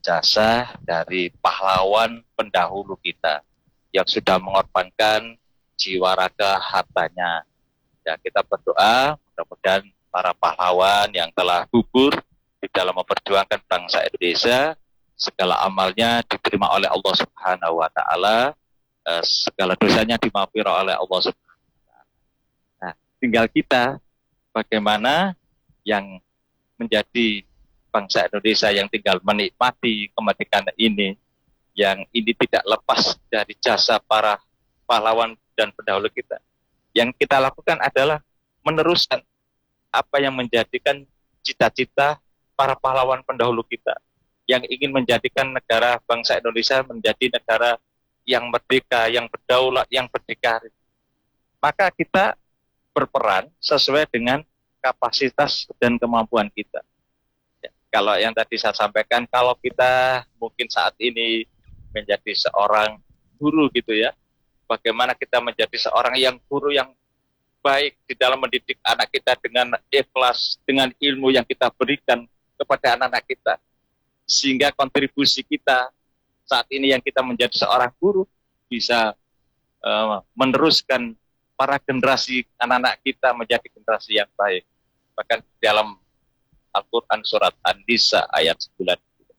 jasa dari pahlawan pendahulu kita yang sudah mengorbankan jiwa raga hartanya. Ya, kita berdoa mudah-mudahan para pahlawan yang telah gugur di dalam memperjuangkan bangsa Indonesia, segala amalnya diterima oleh Allah Subhanahu wa taala, segala dosanya dimaafkan oleh Allah Subhanahu wa taala. Nah, tinggal kita bagaimana yang menjadi bangsa Indonesia yang tinggal menikmati kemerdekaan ini, yang ini tidak lepas dari jasa para pahlawan dan pendahulu kita. Yang kita lakukan adalah meneruskan apa yang menjadikan cita-cita para pahlawan pendahulu kita, yang ingin menjadikan negara bangsa Indonesia menjadi negara yang merdeka, yang berdaulat, yang berdikari. Maka kita berperan sesuai dengan kapasitas dan kemampuan kita. Ya, kalau yang tadi saya sampaikan, kalau kita mungkin saat ini menjadi seorang guru gitu ya, bagaimana kita menjadi seorang yang guru yang baik di dalam mendidik anak kita dengan ikhlas, dengan ilmu yang kita berikan kepada anak-anak kita. Sehingga kontribusi kita saat ini yang kita menjadi seorang guru bisa meneruskan para generasi anak-anak kita menjadi generasi yang baik. Bahkan dalam Al-Quran surat An-Nisa ayat 9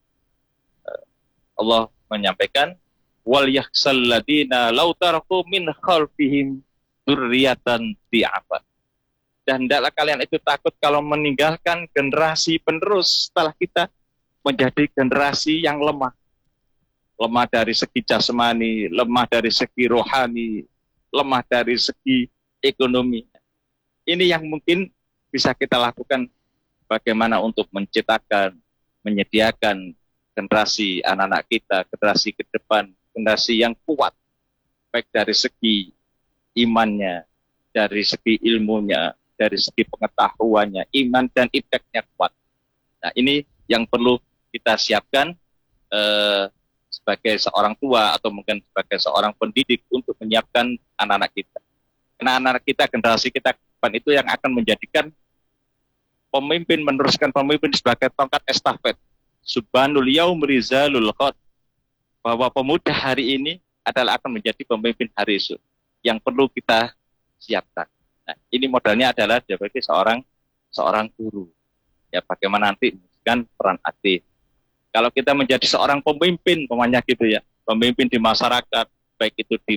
Allah menyampaikan wal yakhsal ladina law taraku min khalfihim dzurriatan di'afa. Dan hendaklah kalian itu takut kalau meninggalkan generasi penerus setelah kita menjadi generasi yang lemah. Lemah dari segi jasmani, lemah dari segi rohani, lemah dari segi ekonomi. Ini yang mungkin bisa kita lakukan bagaimana untuk menciptakan, menyediakan generasi anak-anak kita, generasi ke depan, generasi yang kuat, baik dari segi imannya, dari segi ilmunya, dari segi pengetahuannya, iman dan ipteknya kuat. Nah, ini yang perlu kita siapkan sebagai seorang tua atau mungkin sebagai seorang pendidik untuk menyiapkan anak-anak kita. Karena anak-anak kita, generasi kita ke depan itu yang akan menjadikan pemimpin, meneruskan pemimpin sebagai tongkat estafet. Subhanul yaum rizalul khot. Bahwa pemuda hari ini adalah akan menjadi pemimpin hari esok yang perlu kita siapkan. Nah, ini modalnya adalah sebagai seorang guru. Ya, bagaimana nanti kan peran aktif. Kalau kita menjadi seorang pemimpin, pemanya gitu ya, pemimpin di masyarakat, baik itu di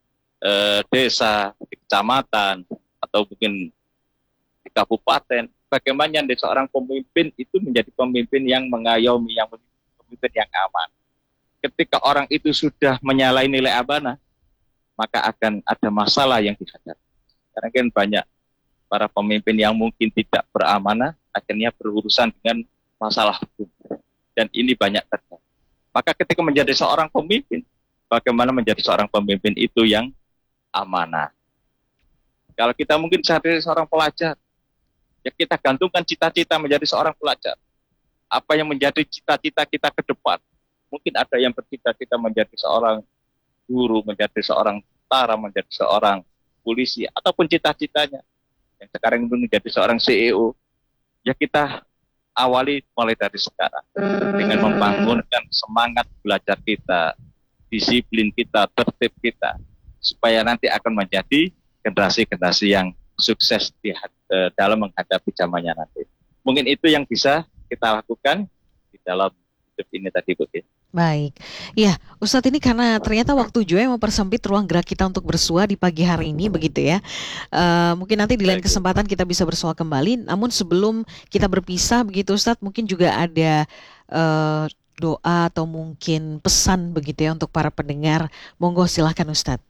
desa, di kecamatan, atau mungkin di kabupaten, bagaimana dari seorang pemimpin itu menjadi pemimpin yang mengayomi, yang pemimpin yang aman. Ketika orang itu sudah menyalahi nilai amanah, maka akan ada masalah yang dihadapi. Karena kan banyak para pemimpin yang mungkin tidak beramanah, akhirnya berurusan dengan masalah hukum. Dan ini banyak terjadi. Maka ketika menjadi seorang pemimpin, bagaimana menjadi seorang pemimpin itu yang amanah. Kalau kita mungkin sebagai seorang pelajar, ya kita gantungkan cita-cita menjadi seorang pelajar. Apa yang menjadi cita-cita kita ke depan. Mungkin ada yang bercita-cita menjadi seorang guru, menjadi seorang tentara, menjadi seorang polisi, ataupun cita-citanya. Yang sekarang itu menjadi seorang CEO. Ya kita awali mulai dari sekarang. Dengan membangunkan semangat belajar kita, disiplin kita, tertib kita. Supaya nanti akan menjadi generasi-generasi yang sukses dalam menghadapi zamannya nanti. Mungkin itu yang bisa kita lakukan di dalam hidup ini tadi, Bu. Baik, ya Ustadz, ini karena ternyata waktu juga yang mempersempit ruang gerak kita untuk bersua di pagi hari ini begitu ya. Mungkin nanti di lain kesempatan kita bisa bersua kembali. Namun sebelum kita berpisah begitu Ustadz, mungkin juga ada doa atau mungkin pesan begitu ya untuk para pendengar. Monggo silahkan Ustadz.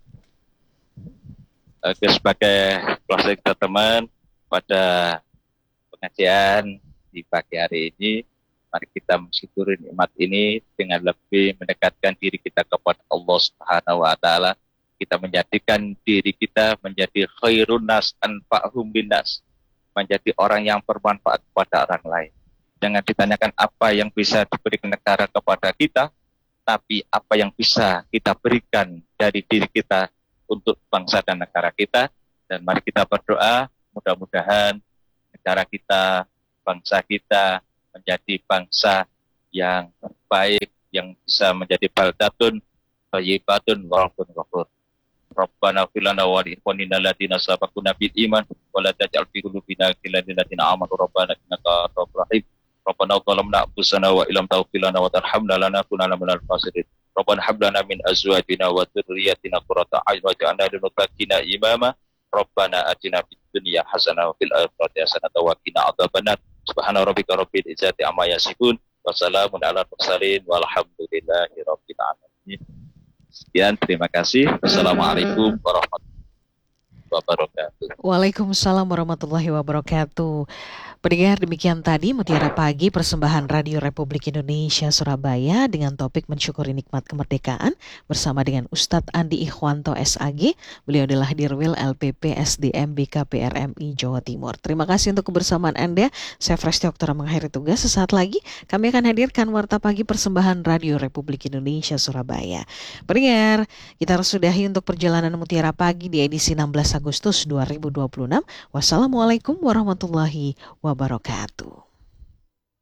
Oke, sebagai closing statement pada pengajian di pagi hari ini, mari kita mensyukuri nikmat ini dengan lebih mendekatkan diri kita kepada Allah Subhanahu wa taala. Kita menjadikan diri kita menjadi khairun nas anfa'hum binnas, menjadi orang yang bermanfaat kepada orang lain. Jangan ditanyakan apa yang bisa diberikan negara kepada kita, tapi apa yang bisa kita berikan dari diri kita untuk bangsa dan negara kita. Dan mari kita berdoa, mudah-mudahan negara kita, bangsa kita menjadi bangsa yang baik, yang bisa menjadi baldatun thayyibatun wa rabbun ghafur. Rabbana fil lana wa li ikhwanina alladziina sabaquna bil iman wa la taj'al fi qulubina ghillan lil ladzina amanu rabbana innaka ra'ufur rahim. Rabbana zalamna anfusana wa illam taghfir lana wa tarhamna lanakunanna minal khasirin. Rabbana hab lana min azwajina wa dhurriyyatina qurrata a'yun waj'alna lil muttaqina imama. Rabbana atina fid dunya hasanah wa fil akhirati hasanah wa qina adzabannar. Subhana rabbika rabbil izzati amma yasifun wa salamun alal mursalin walhamdulillahi rabbil alamin. Sekian, terima kasih. Wassalamualaikum warahmatullahi wabarakatuh. Waalaikumsalam warahmatullahi wabarakatuh. Pendengar, demikian tadi Mutiara Pagi persembahan Radio Republik Indonesia Surabaya dengan topik mensyukuri nikmat kemerdekaan bersama dengan Ustadz Andi Ikhwanto SAG. Beliau adalah Dirwil LPP SDM BKPRMI Jawa Timur. Terima kasih untuk kebersamaan Anda. Saya Fresh Dokter mengakhiri tugas. Sesaat lagi kami akan hadirkan Warta Pagi persembahan Radio Republik Indonesia Surabaya. Pendengar, kita harus sudahi untuk perjalanan Mutiara Pagi di edisi 16 Agustus 2026. Wassalamualaikum warahmatullahi wabarakatuh.